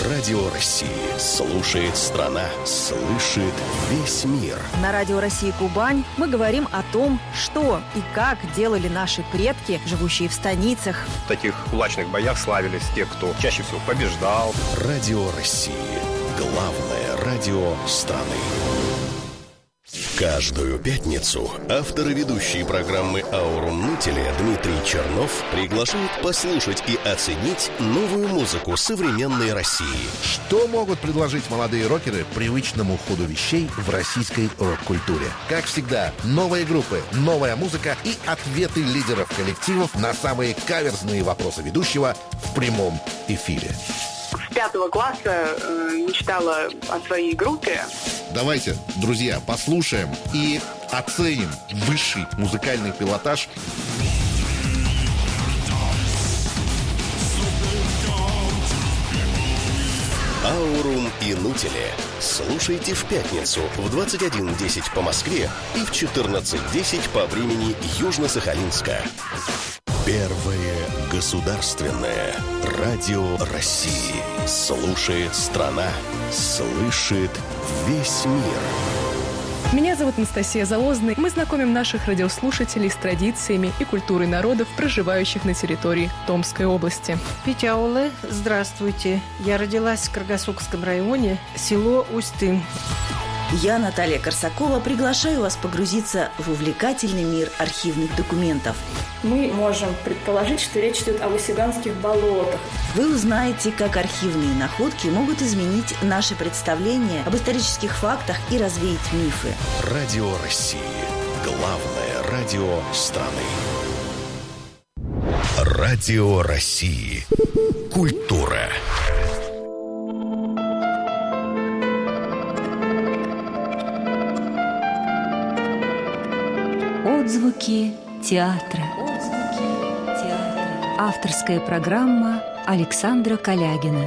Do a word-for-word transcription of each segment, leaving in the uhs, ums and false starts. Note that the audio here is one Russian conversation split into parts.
Радио России слушает страна, слышит весь мир. На Радио России Кубань мы говорим о том, что и как делали наши предки, живущие в станицах. В таких кулачных боях славились те, кто чаще всего побеждал. Радио России. Главное радио страны. Каждую пятницу автор и ведущий программы «Аурум Нутеле» Дмитрий Чернов приглашает послушать и оценить новую музыку современной России. Что могут предложить молодые рокеры привычному ходу вещей в российской рок-культуре? Как всегда, новые группы, новая музыка и ответы лидеров коллективов на самые каверзные вопросы ведущего в прямом эфире. С пятого класса э, мечтала о своей группе. Давайте, друзья, послушаем и оценим высший музыкальный пилотаж. «Аурум и Нутеле». Слушайте в пятницу в двадцать один десять по Москве и в четырнадцать десять по времени Южно-Сахалинска. Первое государственное радио России. Слушает страна, слышит весь мир. Меня зовут Анастасия Залозная. Мы знакомим наших радиослушателей с традициями и культурой народов, проживающих на территории Томской области. Петяуле, здравствуйте. Я родилась в Каргасокском районе, село Устын. Я, Наталья Корсакова, приглашаю вас погрузиться в увлекательный мир архивных документов. Мы можем предположить, что речь идет о Васюганских болотах. Вы узнаете, как архивные находки могут изменить наше представление об исторических фактах и развеять мифы. Радио России. Главное радио страны. Радио России. Культура. Отзвуки театра. Отзвуки театра. Авторская программа Александра Калягина.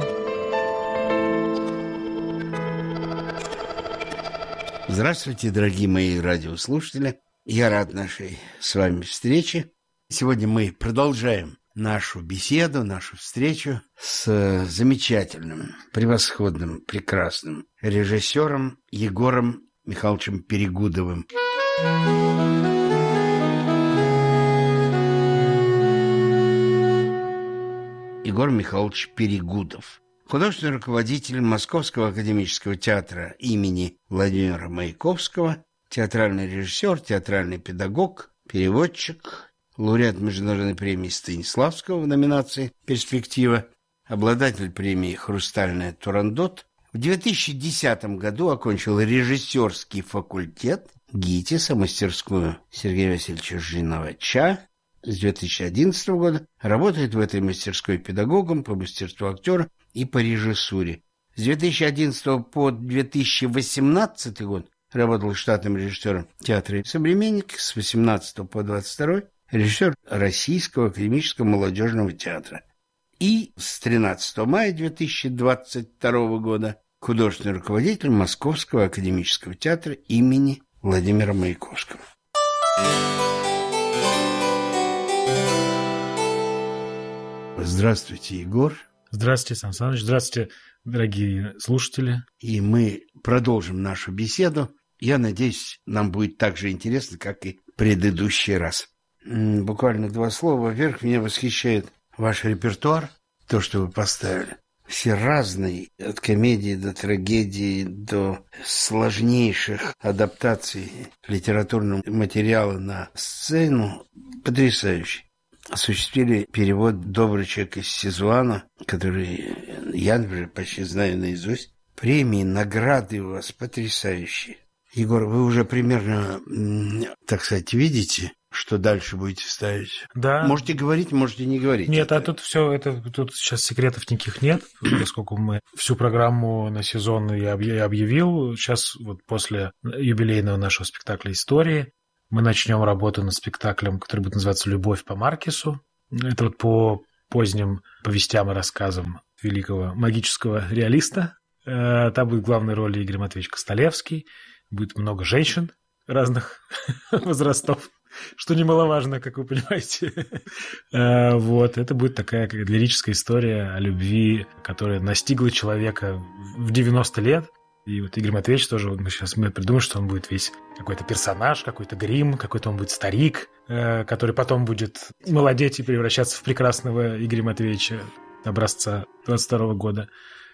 Здравствуйте, дорогие мои радиослушатели. Я рад нашей с вами встрече. Сегодня мы продолжаем нашу беседу, нашу встречу с замечательным, превосходным, прекрасным режиссером Егором Михайловичем Перегудовым. Егор Михайлович Перегудов, художественный руководитель Московского академического театра имени Владимира Маяковского, театральный режиссер, театральный педагог, переводчик, лауреат международной премии Станиславского в номинации «Перспектива», обладатель премии «Хрустальная Турандот». В две тысячи десятом году окончил режиссерский факультет ГИТИСа, мастерскую Сергея Васильевича Жиновача. С две тысячи одиннадцатого года работает в этой мастерской педагогом по мастерству актера и по режиссуре. С две тысячи одиннадцатого по две тысячи восемнадцатый год работал штатным режиссером театра «Современник», с восемнадцатого по двадцать второй режиссер Российского академического молодежного театра. И с тринадцатого мая две тысячи двадцать второго года художественный руководитель Московского академического театра имени Владимира Маяковского. Здравствуйте, Егор. Здравствуйте, Сан Саныч. Здравствуйте, дорогие слушатели. И мы продолжим нашу беседу. Я надеюсь, нам будет так же интересно, как и в предыдущий раз. Буквально два слова. Во-первых, меня восхищает ваш репертуар, то, что вы поставили. Все разные, от комедии до трагедии, до сложнейших адаптаций литературного материала на сцену. Потрясающе. Осуществили перевод «Добрый человек» из Сезуана, который я, например, почти знаю наизусть. Премии, награды у вас потрясающие. Егор, вы уже примерно, так сказать, видите, что дальше будете ставить? Да. Можете говорить, можете не говорить. Нет, а тут все, это тут сейчас секретов никаких нет, поскольку мы всю программу на сезон я объявил. Сейчас вот после юбилейного нашего спектакля «Истории» мы начнем работу над спектаклем, который будет называться «Любовь по Маркесу». Это вот по поздним повестям и рассказам великого магического реалиста. Там будет в главной роли Игорь Матвеевич Костолевский. Будет много женщин разных возрастов. что немаловажно, как вы понимаете. Вот, это будет такая лирическая история о любви, которая настигла человека в девяносто лет. И вот Игорь Матвеевич тоже, вот мы сейчас мы придумаем, что он будет весь какой-то персонаж, какой-то грим, какой-то он будет старик, э, который потом будет молодеть и превращаться в прекрасного Игоря Матвеевича образца двадцать второго года.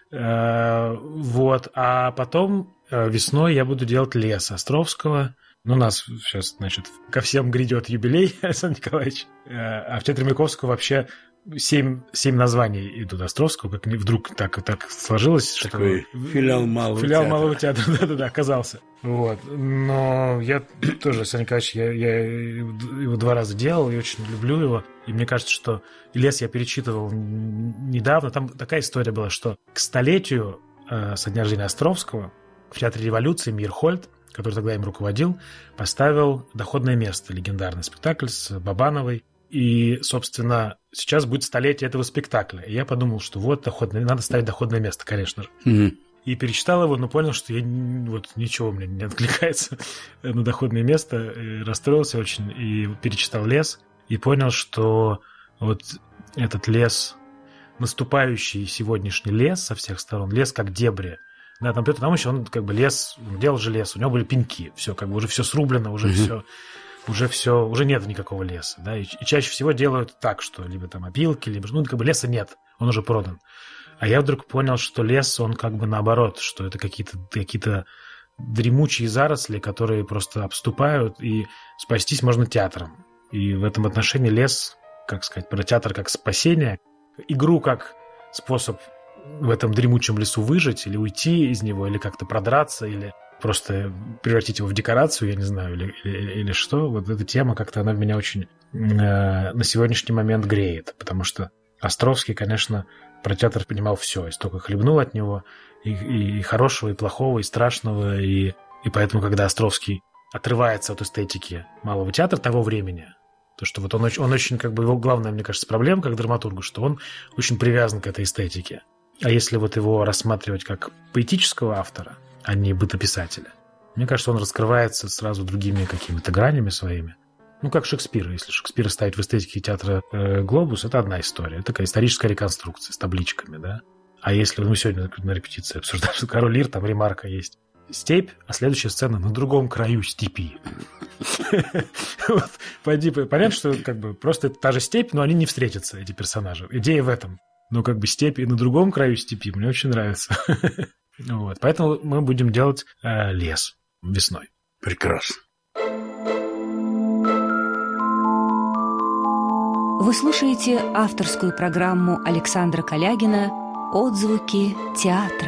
Э, вот, а потом э, весной я буду делать «Лес» Островского. Ну, у нас сейчас, значит, ко всем грядет юбилей, Александр Николаевич. Э, а в Театре Маяковского вообще... Семь, семь названий идут Островского, как вдруг так, так сложилось, что... Такой филиал малого филиал театра. малого театра, да-да-да, оказался. Вот. Но я тоже, Александр Николаевич, я, я его два раза делал и очень люблю его. И мне кажется, что «Лес» я перечитывал недавно. Там такая история была, что к столетию э, со дня рождения Островского в Театре Революции Мирхольд, который тогда им руководил, поставил «Доходное место», легендарный спектакль с Бабановой. И, собственно, сейчас будет столетие этого спектакля. И я подумал, что вот, доходное, надо ставить «Доходное место», конечно же. Mm-hmm. И перечитал его, но понял, что я, вот, ничего у меня не откликается на «Доходное место». И расстроился очень. И перечитал «Лес». И понял, что вот этот лес, наступающий сегодняшний лес со всех сторон, лес как дебри. Да, там Петр Наумович, он как бы лес, он делал же лес, у него были пеньки. Все, как бы уже все срублено, уже mm-hmm. все... уже все, уже нет никакого леса, да, и, и чаще всего делают так, что либо там опилки, либо, ну, как бы леса нет, он уже продан. А я вдруг понял, что лес, он как бы наоборот, что это какие-то, какие-то дремучие заросли, которые просто обступают, и спастись можно театром. И в этом отношении лес, как сказать, про театр как спасение, игру как способ в этом дремучем лесу выжить, или уйти из него, или как-то продраться, или... просто превратить его в декорацию, я не знаю, или, или, или что. Вот эта тема как-то она меня очень э, на сегодняшний момент греет, потому что Островский, конечно, про театр понимал все, и столько хлебнул от него, и, и, и хорошего, и плохого, и страшного, и, и поэтому, когда Островский отрывается от эстетики малого театра того времени, то, что вот он, он очень, как бы, его главная, мне кажется, проблема как драматурга, что он очень привязан к этой эстетике. А если вот его рассматривать как поэтического автора, а не бытописателя. Мне кажется, он раскрывается сразу другими какими-то гранями своими. Ну, как Шекспир. Если Шекспира ставить в эстетике театра э, «Глобус», это одна история. Это такая историческая реконструкция с табличками, да. А если мы сегодня на репетиции обсуждаем, что «Король Лир», там ремарка есть. Степь, а следующая сцена на другом краю степи. Понятно, что как бы просто та же степь, но они не встретятся, эти персонажи. Идея в этом. Но как бы степь и на другом краю степи мне очень нравится. Вот. Поэтому мы будем делать э, «Лес» весной. Прекрасно. Вы слушаете авторскую программу Александра Калягина «Отзвуки театра».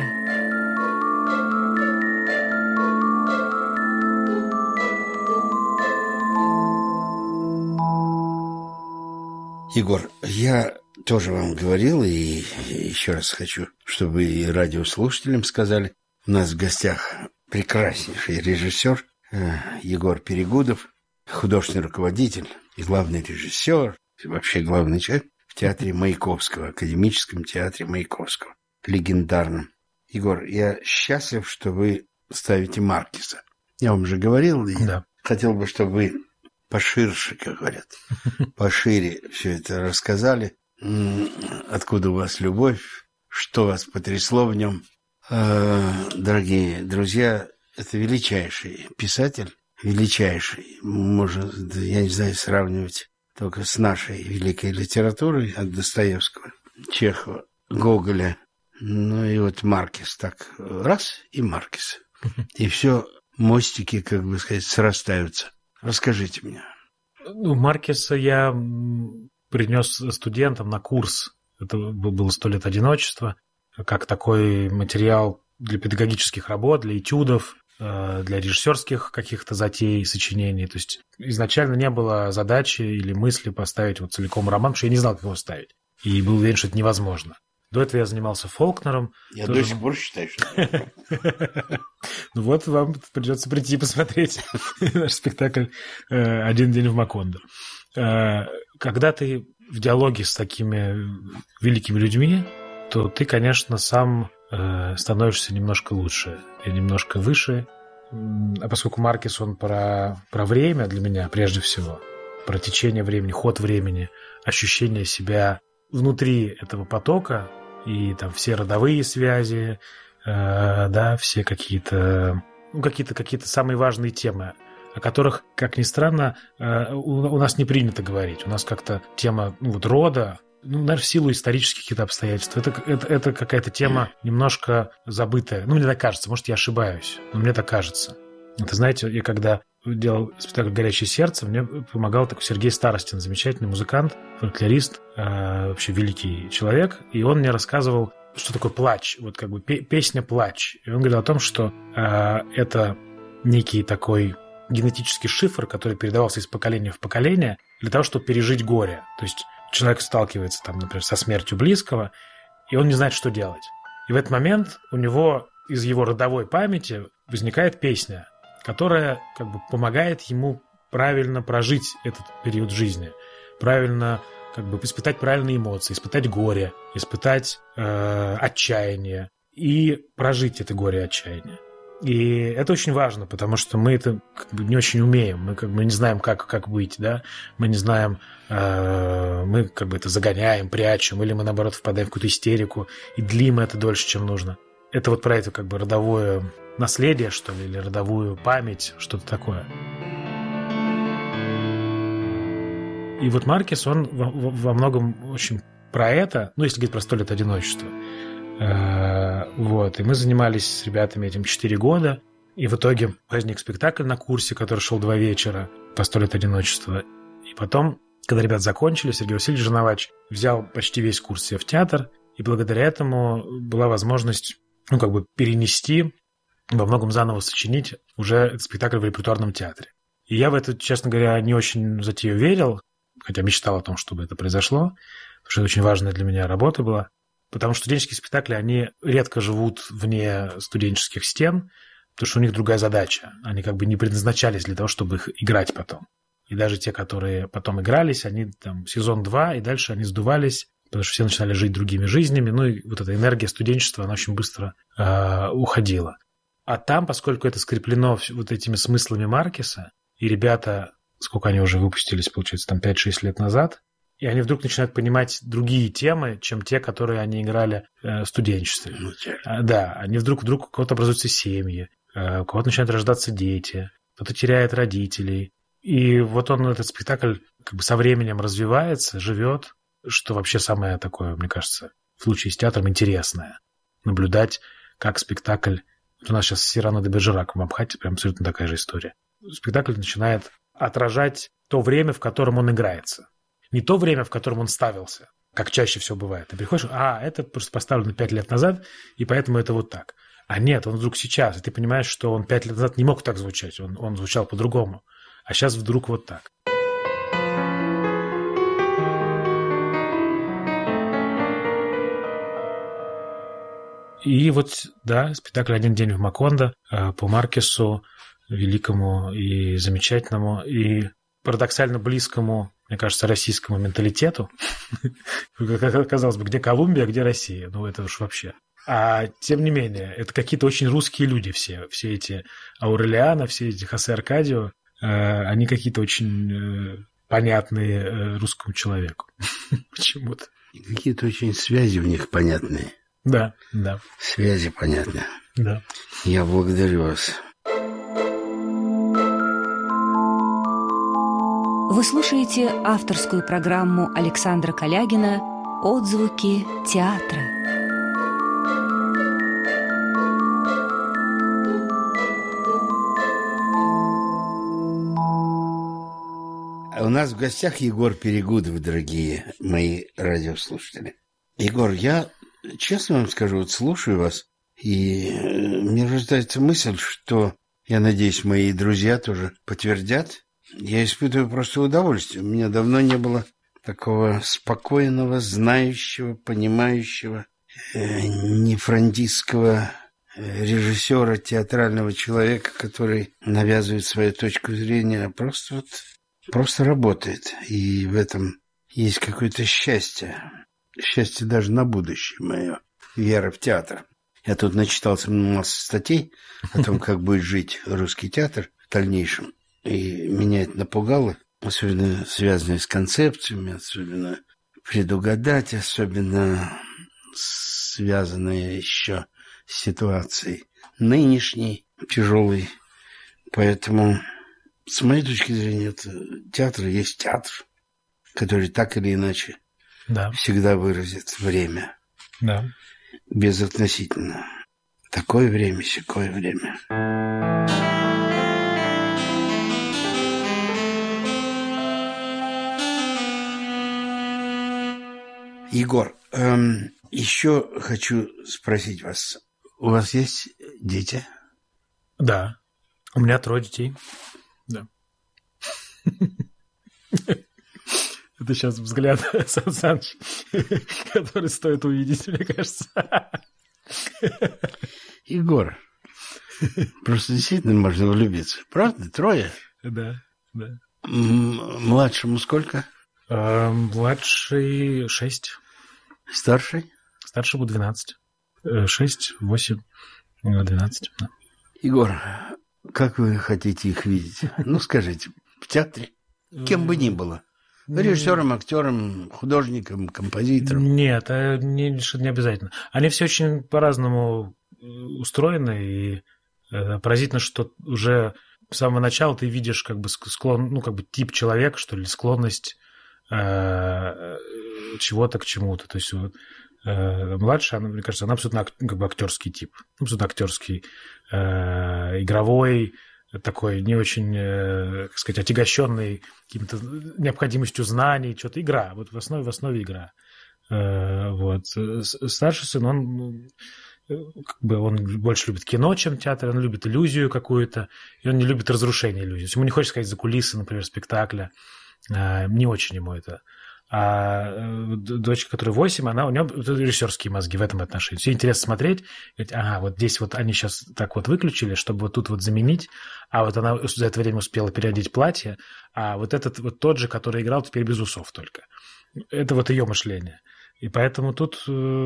Егор, я тоже вам говорил, и еще раз хочу, чтобы и радиослушателям сказали, у нас в гостях прекраснейший режиссер Егор Перегудов, художественный руководитель и главный режиссер, и вообще главный человек в театре Маяковского, академическом театре Маяковского, легендарном. Егор, я счастлив, что вы ставите Маркеса. Я вам же говорил, и да. Хотел бы, чтобы вы поширше, как говорят, пошире все это рассказали. Откуда у вас любовь, что вас потрясло в нем. Дорогие друзья, это величайший писатель, величайший. Можно, я не знаю, сравнивать только с нашей великой литературой от Достоевского, Чехова, Гоголя. Ну и вот Маркес так раз и Маркес. И все мостики, как бы сказать, срастаются. Расскажите мне. Ну, Маркеса я принес студентам на курс. Это было «Сто лет одиночества», как такой материал для педагогических работ, для этюдов, для режиссерских каких-то затей, сочинений. То есть изначально не было задачи или мысли поставить вот целиком роман, потому что я не знал, как его ставить. И был уверен, что это невозможно. До этого я занимался Фолкнером. Я тоже... до сих пор считаю, что... Ну вот, вам придется прийти посмотреть наш спектакль «Один день в Макондо». Когда ты в диалоге с такими великими людьми, то ты, конечно, сам становишься немножко лучше и немножко выше. А поскольку Маркес, он про, про время для меня, прежде всего, про течение времени, ход времени, ощущение себя внутри этого потока, и там все родовые связи, э, да, все какие-то, ну, какие-то, какие-то самые важные темы, о которых, как ни странно, э, у, у нас не принято говорить. У нас как-то тема, ну, вот рода, ну, наверное, в силу исторических каких-то обстоятельств. Это, это, это какая-то тема немножко забытая. Ну, мне так кажется, может, я ошибаюсь, но мне так кажется. Это, знаете, я когда делал спектакль «Горячее сердце», мне помогал такой Сергей Старостин, замечательный музыкант, фольклорист, э, вообще великий человек. И он мне рассказывал, что такое плач, вот как бы песня «Плач». И он говорил о том, что э, это некий такой генетический шифр, который передавался из поколения в поколение для того, чтобы пережить горе. То есть человек сталкивается, там, например, со смертью близкого, и он не знает, что делать. И в этот момент у него из его родовой памяти возникает песня, которая как бы помогает ему правильно прожить этот период жизни, правильно как бы испытать правильные эмоции, испытать горе, испытать э, отчаяние и прожить это горе и отчаяние. И это очень важно, потому что мы это как бы не очень умеем, мы как бы не знаем, как, как быть, да, мы не знаем, э, мы как бы это загоняем, прячем, или мы, наоборот, впадаем в какую-то истерику и длим это дольше, чем нужно. Это вот про это как бы родовое наследие, что ли, или родовую память, что-то такое. И вот Маркес, он во, во многом очень про это, ну, если говорить про «Сто лет одиночества». Вот, и мы занимались с ребятами этим четыре года, и в итоге возник спектакль на курсе, который шел два вечера по «Сто лет одиночества». И потом, когда ребята закончили, Сергей Васильевич Жановач взял почти весь курс себе в театр, и благодаря этому была возможность, ну, как бы перенести, во многом заново сочинить уже этот спектакль в репертуарном театре. И я в это, честно говоря, не очень затею верил, хотя мечтал о том, чтобы это произошло, потому что это очень важная для меня работа была. Потому что студенческие спектакли, они редко живут вне студенческих стен, потому что у них другая задача. Они как бы не предназначались для того, чтобы их играть потом. И даже те, которые потом игрались, они там сезон два, и дальше они сдувались, потому что все начинали жить другими жизнями. Ну и вот эта энергия студенчества, она очень быстро э, уходила. А там, поскольку это скреплено вот этими смыслами Маркеса, и ребята, сколько они уже выпустились, получается, там пять-шесть лет назад, и они вдруг начинают понимать другие темы, чем те, которые они играли э, в студенчестве. А, да, они вдруг, вдруг у кого-то образуются семьи, э, у кого-то начинают рождаться дети, кто-то теряет родителей. И вот он, этот спектакль, как бы со временем развивается, живет, что вообще самое такое, мне кажется, в случае с театром интересное. Наблюдать, как спектакль... Вот у нас сейчас Сирано де Бержерак в Абхате, прям абсолютно такая же история. Спектакль начинает отражать то время, в котором он играется. Не то время, в котором он ставился, как чаще всего бывает. Ты приходишь, а, это просто поставлено пять лет назад, и поэтому это вот так. А нет, он вдруг сейчас, и ты понимаешь, что он пять лет назад не мог так звучать, он, он звучал по-другому, а сейчас вдруг вот так. И вот, да, спектакль «Один день в Макондо» по Маркесу, великому и замечательному, и парадоксально близкому, мне кажется, российскому менталитету. Казалось бы, где Колумбия, где Россия? Ну, это уж вообще. А тем не менее, это какие-то очень русские люди все. Все эти Аурелиано, все эти Хосе Аркадио, они какие-то очень понятные русскому человеку. Почему-то. Какие-то очень связи в них понятные. Да, да. Связи понятны. Да. Я благодарю вас. Вы слушаете авторскую программу Александра Калягина «Отзвуки театра». У нас в гостях Егор Перегудов, дорогие мои радиослушатели. Егор, я честно вам скажу, вот слушаю вас, и мне рождается мысль, что, я надеюсь, мои друзья тоже подтвердят, я испытываю просто удовольствие. У меня давно не было такого спокойного, знающего, понимающего, э, нефрантистского режиссера, театрального человека, который навязывает свою точку зрения, а просто вот просто работает. И в этом есть какое-то счастье. Счастье даже на будущее мое. Вера в театр. Я тут начитался массу статей о том, как будет жить русский театр в дальнейшем. И меня это напугало. особенно связанные с концепциями, особенно предугадать, особенно связанные еще с ситуацией нынешней, тяжелой. Поэтому, с моей точки зрения, это театр есть театр, который так или иначе да. всегда выразит время. Да. Безотносительно. Такое время, сякое время. Егор, эм, еще хочу спросить вас. У вас есть дети? Да. У меня трое детей. Да. Это сейчас взгляд Сан Саныч, который стоит увидеть, мне кажется. Егор, просто действительно можно влюбиться. Правда? Трое? Да, да. М- младшему сколько? А, младший шесть. Старший? Старшему двенадцать. Шесть, восемь, двенадцать. Да. Егор, как вы хотите их видеть? Ну, скажите, в театре? Кем бы ни было. Режиссером, актером, художником, композитором? Нет, не, не обязательно. Они все очень по-разному устроены, и поразительно, что уже с самого начала ты видишь как бы склон, ну, как бы тип человека, что ли, склонность э, чего-то к чему-то. То есть вот, э, младшая, она, мне кажется, она абсолютно как бы актерский тип, абсолютно актерский, э, игровой, такой не очень, э, как сказать, отягощенный каким-то необходимостью знаний, что-то игра, вот в основе, в основе игра. Э, вот. Старший сын, он, как бы, он больше любит кино, чем театр, он любит иллюзию какую-то, и он не любит разрушение иллюзии. Ему не хочется сказать за кулисы, например, спектакля, э, не очень ему это. А дочка, которая восемь, она, у нее режиссерские мозги в этом отношении. Все интересно смотреть, говорить, ага, вот здесь вот они сейчас так вот выключили, чтобы вот тут вот заменить, а вот она за это время успела переодеть платье, а вот этот вот тот же, который играл, теперь без усов только. Это вот ее мышление. И поэтому тут,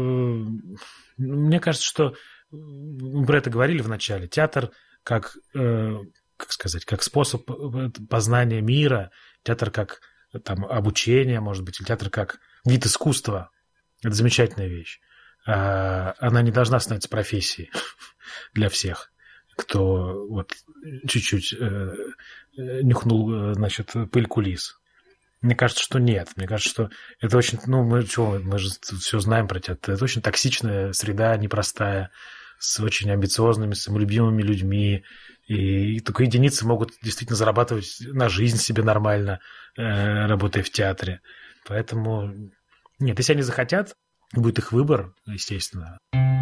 мне кажется, что мы про это говорили в начале. Театр как, как сказать, как способ познания мира, театр как там, обучение, может быть, или театр как вид искусства. Это замечательная вещь. Она не должна становиться профессией для всех, кто вот чуть-чуть нюхнул, значит, пыль кулис. Мне кажется, что нет. Мне кажется, что это очень... Ну, мы, чего, мы же все знаем про театр. Это очень токсичная среда, непростая, с очень амбициозными, самолюбимыми людьми. И только единицы могут действительно зарабатывать на жизнь себе нормально, э, работая в театре. Поэтому нет, если они захотят, будет их выбор, естественно.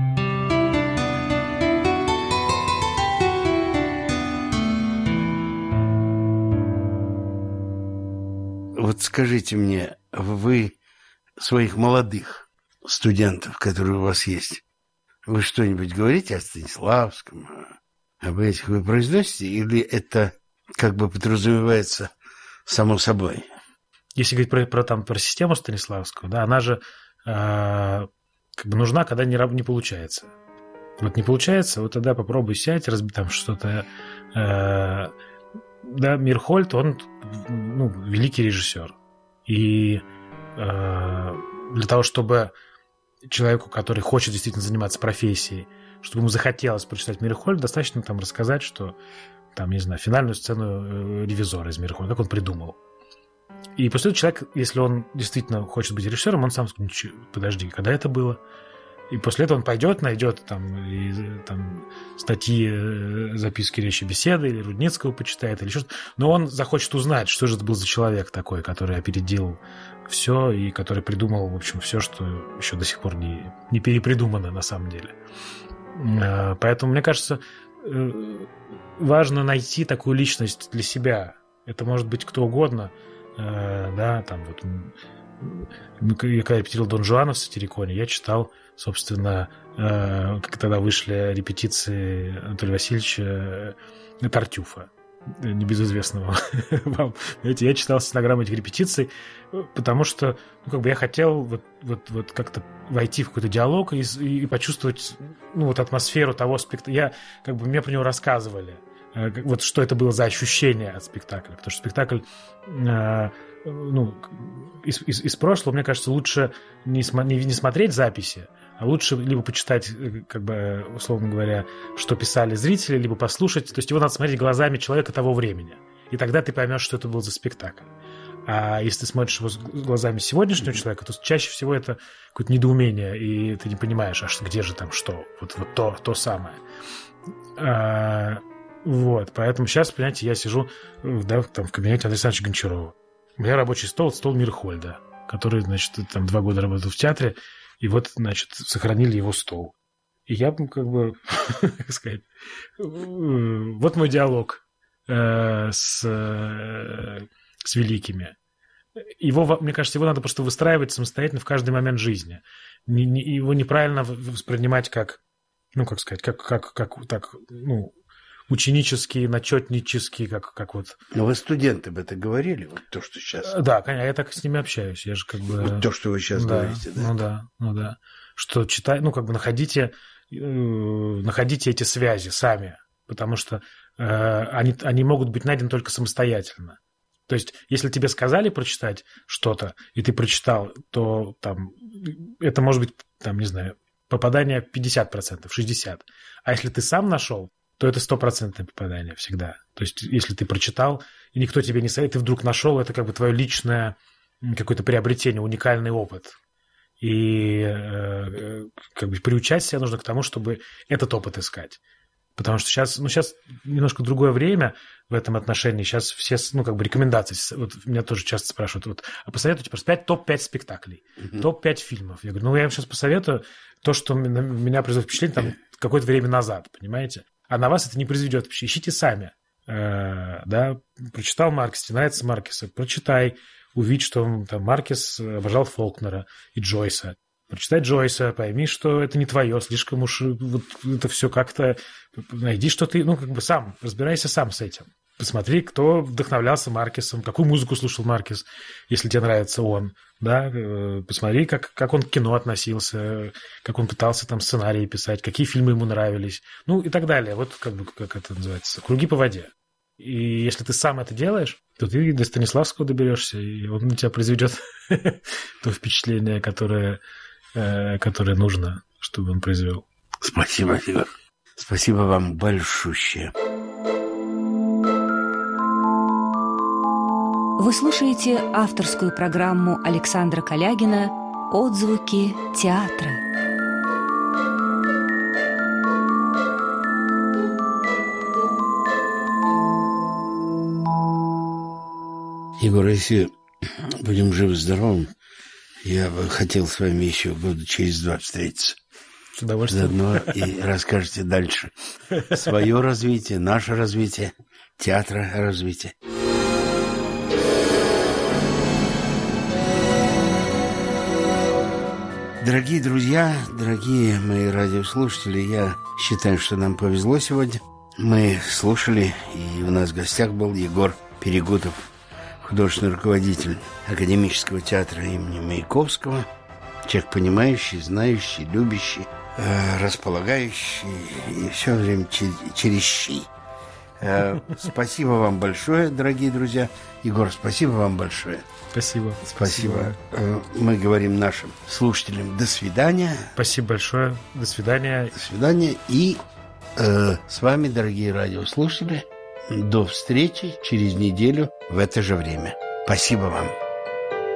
Вот скажите мне, вы своих молодых студентов, которые у вас есть, вы что-нибудь говорите о Станиславском, об этих вы произносите, или это как бы подразумевается само собой? Если говорить про, про, там, про систему Станиславского, да, она же э, как бы нужна, когда не, не получается. Вот не получается, вот тогда попробуй сядь, разбить там что-то. Э, да, Мирхольд, он ну, великий режиссер. И э, для того, чтобы человеку, который хочет действительно заниматься профессией, чтобы ему захотелось прочитать Мирхольд, достаточно там рассказать, что, там, не знаю, финальную сцену ревизора из Мирхольда, как он придумал. И после этого человек, если он действительно хочет быть режиссером, он сам скажет, подожди, когда это было? И после этого он пойдет, найдет там, и, там статьи, записки речи беседы, или Рудницкого почитает, или что-то. Но он захочет узнать, что же это был за человек такой, который опередил все и который придумал, в общем, все, что еще до сих пор не, не перепридумано на самом деле. Поэтому, мне кажется, важно найти такую личность для себя. Это может быть кто угодно. Да, там вот я когда репетировал Дон Жуана в Сатириконе, я читал, собственно, как тогда вышли репетиции Анатолия Васильевича Тартюфа, небезызвестного вам. Знаете, я читал стенограммы этих репетиций, потому что ну, как бы я хотел вот, вот, вот как-то войти в какой-то диалог и, и почувствовать ну, вот атмосферу того спектакля. Я, как бы, мне про него рассказывали. вот что это было за ощущение от спектакля. Потому что спектакль ну, из, из, из прошлого, мне кажется, лучше не, не, не смотреть записи, а лучше либо почитать, как бы, условно говоря, что писали зрители, либо послушать. То есть его надо смотреть глазами человека того времени. И тогда ты поймешь, что это был за спектакль. А если ты смотришь его глазами сегодняшнего человека, то чаще всего это какое-то недоумение, и ты не понимаешь, а где же там что? Вот, вот то, то самое. А, вот, поэтому сейчас, понимаете, я сижу, да, там, в кабинете Андрея Александровича Гончарова. У меня рабочий стол, стол Мирхольда, который, значит, там два года работал в театре, и вот, значит, сохранили его стол. И я, как бы, как сказать, вот мой диалог э, с, э, с великими. Его, мне кажется, его надо просто выстраивать самостоятельно в каждый момент жизни. Не, не, его неправильно воспринимать как, ну, как сказать, как, как, как так, ну, ученический, начетнический, как, как вот... Но вы студенты об этом говорили, вот то, что сейчас... Да, конечно, я так с ними общаюсь, я же как бы... Вот то, что вы сейчас да, говорите, да? Ну да, ну да. Что читай, ну, как бы находите, э, находите эти связи сами, потому что э, они, они могут быть найдены только самостоятельно. То есть, если тебе сказали прочитать что-то, и ты прочитал, то там это может быть, там, не знаю, попадание пятьдесят процентов, шестьдесят процентов. А если ты сам нашел, то это стопроцентное попадание всегда. То есть, если ты прочитал, и никто тебе не советует, ты вдруг нашел, это как бы твое личное какое-то приобретение, уникальный опыт. И э, как бы приучать себя нужно к тому, чтобы этот опыт искать. Потому что сейчас, ну, сейчас немножко другое время в этом отношении. Сейчас все, ну, как бы рекомендации. Вот меня тоже часто спрашивают, вот, а посоветуйте просто пять, топ пять спектаклей, mm-hmm. топ пять фильмов. Я говорю, ну, я вам сейчас посоветую то, что на меня произвело впечатление там какое-то время назад, понимаете? А на вас это не произведет впечатление. Ищите сами. Э, да, прочитал Маркес, тебе нравится Маркеса, прочитай, увидь, что там Маркес обожал Фолкнера и Джойса. Прочитай Джойса, пойми, что это не твое, слишком уж вот это все как-то... Найди, что ты, ну, как бы сам, разбирайся сам с этим. Посмотри, кто вдохновлялся Маркесом, какую музыку слушал Маркес, если тебе нравится он, да, посмотри, как, как он к кино относился, как он пытался там сценарии писать, какие фильмы ему нравились, ну, и так далее. Вот как бы, как это называется, круги по воде. И если ты сам это делаешь, то ты до Станиславского доберешься, и он на тебя произведет то впечатление, которое... которое нужно, чтобы он произвел. Спасибо, Егор. Спасибо вам большущее. Вы слушаете авторскую программу Александра Калягина «Отзвуки театра». Егор, если будем живы-здоровы, я бы хотел с вами еще года через два встретиться. С удовольствием. Заодно и расскажете дальше свое развитие, наше развитие, театра развитие. Дорогие друзья, дорогие мои радиослушатели, я считаю, что нам повезло сегодня. Мы слушали, и у нас в гостях был Егор Перегудов, художественный руководитель Академического театра имени Маяковского, человек понимающий, знающий, любящий, э, располагающий и все время черещий. Э, спасибо вам большое, дорогие друзья. Егор, спасибо вам большое. Спасибо. Спасибо. Э, мы говорим нашим слушателям до свидания. Спасибо большое. До свидания. До свидания. И э, с вами, дорогие радиослушатели, до встречи через неделю в это же время. Спасибо вам.